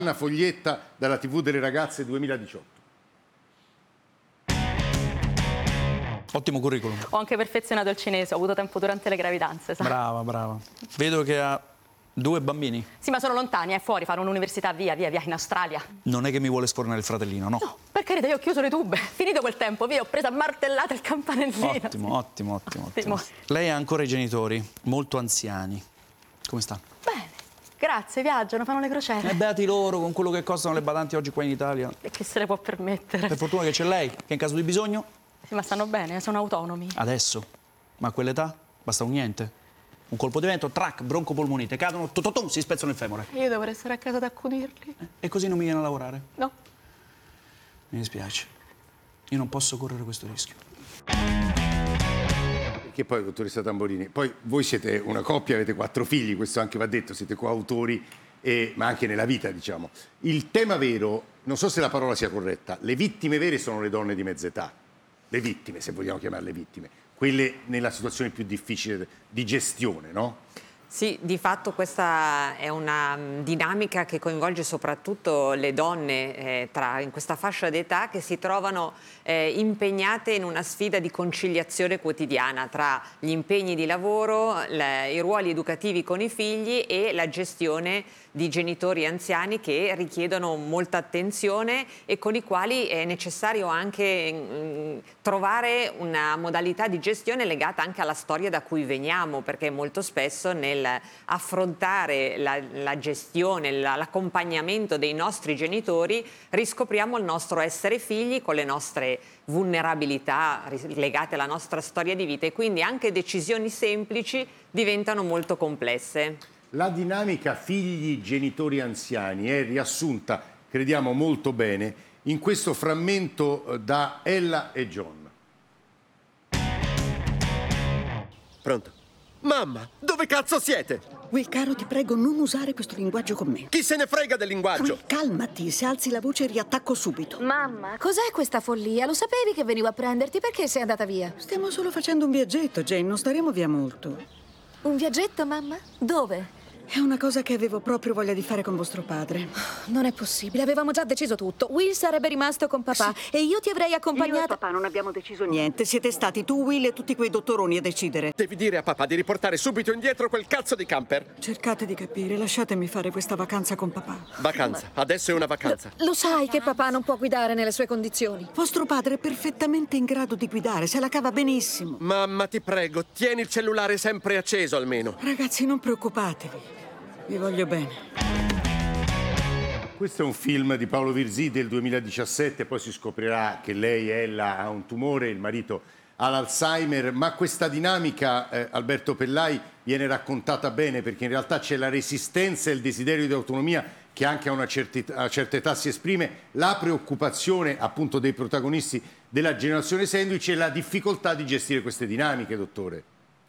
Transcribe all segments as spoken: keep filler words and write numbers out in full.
Una foglietta dalla tivù delle ragazze duemiladiciotto. Ottimo curriculum. Ho anche perfezionato il cinese, ho avuto tempo durante le gravidanze. Sa? Brava, brava. Vedo che ha due bambini. Sì, ma sono lontani, è fuori, fanno un'università, via, via, via, in Australia. Non è che mi vuole sfornare il fratellino, no? No, per carità, io ho chiuso le tube. Finito quel tempo, via, ho preso a martellate il campanellino. Ottimo, ottimo, ottimo, ottimo. ottimo. Lei ha ancora i genitori, molto anziani. Come sta? Bene, grazie, viaggiano, fanno le crociere. E beati loro con quello che costano le badanti oggi qua in Italia. E chi se le può permettere? Per fortuna che c'è lei, che in caso di bisogno... Sì, ma stanno bene, sono autonomi. Adesso? Ma a quell'età? Basta un niente. Un colpo di vento, trac, broncopolmonite, cadono, tototom, si spezzano il femore. Io devo restare a casa ad accudirli. E così non mi viene a lavorare? No. Mi dispiace. Io non posso correre questo rischio. Perché poi, dottoressa Tamborini, poi voi siete una coppia, avete quattro figli, questo anche va detto, siete coautori, e, ma anche nella vita, diciamo. Il tema vero, non so se la parola sia corretta, le vittime vere sono le donne di mezza età. Le vittime, se vogliamo chiamarle vittime. Quelle nella situazione più difficile di gestione, no? Sì, di fatto questa è una dinamica che coinvolge soprattutto le donne eh, tra, in questa fascia d'età che si trovano eh, impegnate in una sfida di conciliazione quotidiana tra gli impegni di lavoro, le, i ruoli educativi con i figli e la gestione di genitori anziani che richiedono molta attenzione e con i quali è necessario anche mh, trovare una modalità di gestione legata anche alla storia da cui veniamo, perché molto spesso nel affrontare la, la gestione, la, l'accompagnamento dei nostri genitori riscopriamo il nostro essere figli con le nostre vulnerabilità legate alla nostra storia di vita e quindi anche decisioni semplici diventano molto complesse. La dinamica figli-genitori anziani è riassunta, crediamo molto bene, in questo frammento da Ella e John. Pronto? Mamma, dove cazzo siete? Will, caro, ti prego, non usare questo linguaggio con me. Chi se ne frega del linguaggio? Will, calmati, se alzi la voce riattacco subito. Mamma, cos'è questa follia? Lo sapevi che venivo a prenderti? Perché sei andata via? Stiamo solo facendo un viaggetto, Jane, non staremo via molto. Un viaggetto, mamma? Dove? È una cosa che avevo proprio voglia di fare con vostro padre. Non è possibile, avevamo già deciso tutto. Will sarebbe rimasto con papà sì. E io ti avrei accompagnata. Io e papà non abbiamo deciso niente. Siete stati tu, Will e tutti quei dottoroni a decidere. Devi dire a papà di riportare subito indietro quel cazzo di camper. Cercate di capire, lasciatemi fare questa vacanza con papà. Vacanza, adesso è una vacanza. Lo, lo sai che papà non può guidare nelle sue condizioni. Vostro padre è perfettamente in grado di guidare, se la cava benissimo. Mamma, ti prego, tieni il cellulare sempre acceso almeno. Ragazzi, non preoccupatevi. Vi voglio bene. Questo è un film di Paolo Virzì del duemiladiciassette, poi si scoprirà che lei, Ella, ha un tumore, il marito ha l'Alzheimer, ma questa dinamica, eh, Alberto Pellai, viene raccontata bene perché in realtà c'è la resistenza e il desiderio di autonomia che anche a una certa età, a una certa età si esprime, la preoccupazione appunto dei protagonisti della generazione sandwich e la difficoltà di gestire queste dinamiche, dottore.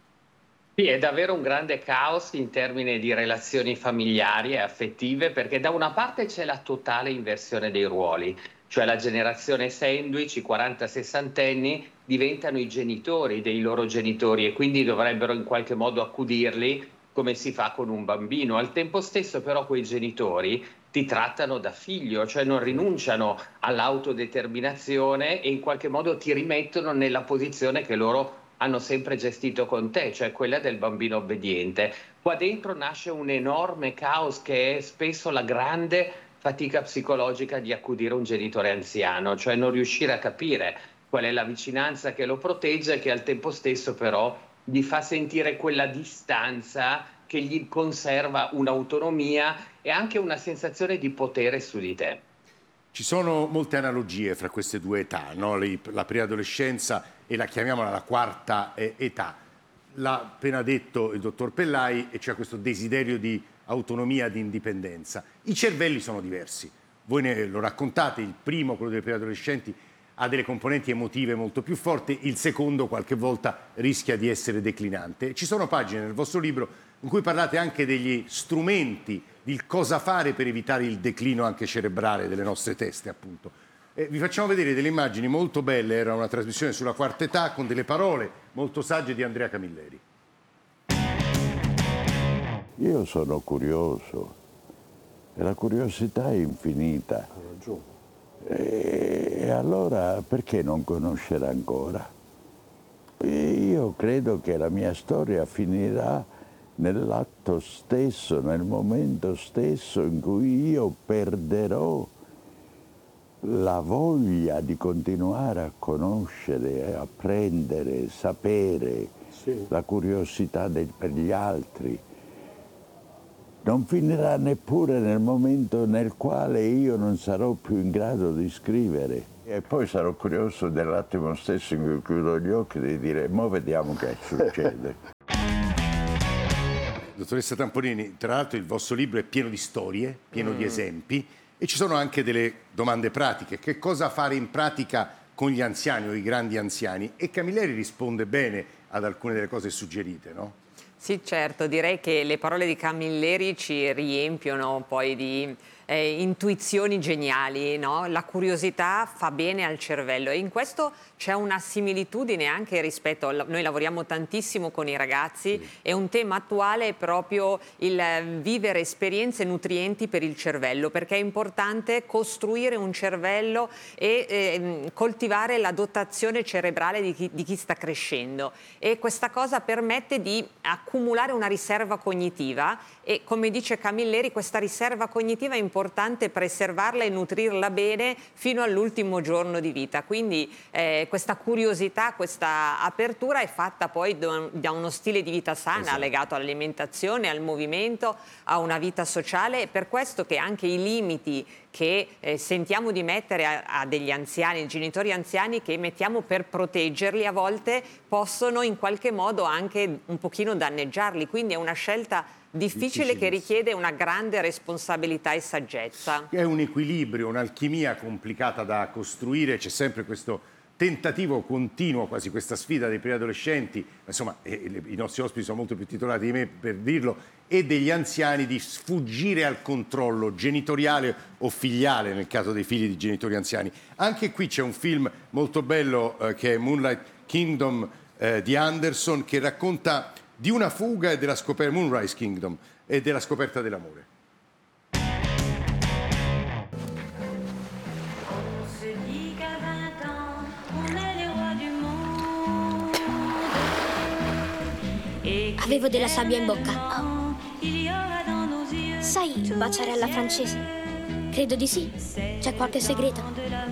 Sì, è davvero un grande caos in termini di relazioni familiari e affettive, perché da una parte c'è la totale inversione dei ruoli, cioè la generazione sandwich, i quaranta sessantenni, diventano i genitori dei loro genitori e quindi dovrebbero in qualche modo accudirli come si fa con un bambino. Al tempo stesso però quei genitori ti trattano da figlio, cioè non rinunciano all'autodeterminazione e in qualche modo ti rimettono nella posizione che loro hanno sempre gestito con te, cioè quella del bambino obbediente. Qua dentro nasce un enorme caos che è spesso la grande fatica psicologica di accudire un genitore anziano, cioè non riuscire a capire qual è la vicinanza che lo protegge e che al tempo stesso però gli fa sentire quella distanza che gli conserva un'autonomia e anche una sensazione di potere su di te. Ci sono molte analogie fra queste due età, no? La preadolescenza e la chiamiamola la quarta età. L'ha appena detto il dottor Pellai e c'è questo desiderio di autonomia, di indipendenza. I cervelli sono diversi. Voi ne lo raccontate, il primo, quello dei preadolescenti, ha delle componenti emotive molto più forti, il secondo qualche volta rischia di essere declinante. Ci sono pagine nel vostro libro in cui parlate anche degli strumenti, di cosa fare per evitare il declino anche cerebrale delle nostre teste, appunto. Eh, vi facciamo vedere delle immagini molto belle, era una trasmissione sulla quarta età con delle parole molto sagge di Andrea Camilleri. Io sono curioso E la curiosità è infinita. E allora perché non conoscere ancora? E io credo che la mia storia finirà nell'atto stesso, nel momento stesso in cui io perderò la voglia di continuare a conoscere, apprendere, sapere, sì. La curiosità de- per gli altri. Non finirà neppure nel momento nel quale io non sarò più in grado di scrivere. E poi sarò curioso dell'attimo stesso in cui chiudo gli occhi di dire mo vediamo che succede. Dottoressa Tamponini, tra l'altro il vostro libro è pieno di storie, pieno mm. di esempi e ci sono anche delle domande pratiche. Che cosa fare in pratica con gli anziani o i grandi anziani? E Camilleri risponde bene ad alcune delle cose suggerite, no? Sì, certo, direi che le parole di Camilleri ci riempiono poi di eh, intuizioni geniali, no? La curiosità fa bene al cervello e in questo c'è una similitudine anche rispetto, a, noi lavoriamo tantissimo con i ragazzi sì. E un tema attuale è proprio il vivere esperienze nutrienti per il cervello, perché è importante costruire un cervello e eh, coltivare la dotazione cerebrale di chi, di chi sta crescendo e questa cosa permette di accumulare una riserva cognitiva e come dice Camilleri questa riserva cognitiva è importante preservarla e nutrirla bene fino all'ultimo giorno di vita, quindi eh, questa curiosità, questa apertura è fatta poi da uno stile di vita sana esatto. Legato all'alimentazione, al movimento, a una vita sociale e per questo che anche i limiti che eh, sentiamo di mettere a, a degli anziani, genitori anziani che mettiamo per proteggerli a volte possono in qualche modo anche un pochino danneggiarli, quindi è una scelta difficile che richiede una grande responsabilità e saggezza. È un equilibrio, un'alchimia complicata da costruire, c'è sempre questo tentativo continuo, quasi questa sfida dei preadolescenti, insomma eh, le, i nostri ospiti sono molto più titolati di me per dirlo, e degli anziani di sfuggire al controllo genitoriale o filiale nel caso dei figli di genitori anziani. Anche qui c'è un film molto bello eh, che è Moonlight Kingdom eh, di Anderson che racconta di una fuga e della scoperta, Moonrise Kingdom, e della scoperta dell'amore. Avevo della sabbia in bocca. Oh. Sai baciare alla francese? Credo di sì. C'è qualche segreto?